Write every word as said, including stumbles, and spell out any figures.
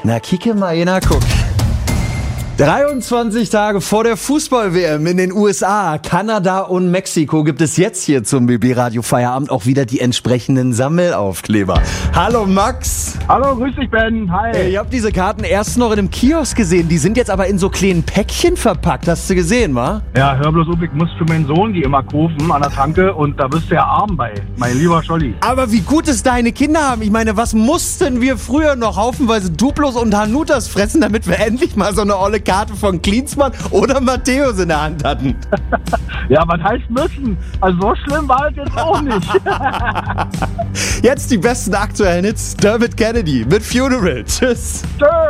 Na, kicke mal, Jena, guck. dreiundzwanzig Tage vor der Fußball-W M in den U S A, Kanada und Mexiko gibt es jetzt hier zum B B Radio Feierabend auch wieder die entsprechenden Sammelaufkleber. Hallo Max. Hallo, grüß dich Ben. Hi. Hey, ich habe diese Karten erst noch in einem Kiosk gesehen. Die sind jetzt aber in so kleinen Päckchen verpackt. Hast du gesehen, wa? Ja, hör bloß auf, ich muss für meinen Sohn die immer kaufen an der Tanke und da bist du ja arm bei, mein lieber Scholli. Aber wie gut es deine Kinder haben. Ich meine, was mussten wir früher noch haufenweise Duplos und Hanutas fressen, damit wir endlich mal so eine olle Karte von Klinsmann oder Matthäus in der Hand hatten? Ja, was heißt müssen? Also so schlimm war es jetzt auch nicht. Jetzt die besten aktuellen Hits. Dermot Kennedy mit Funeral. Tschüss. Tschö.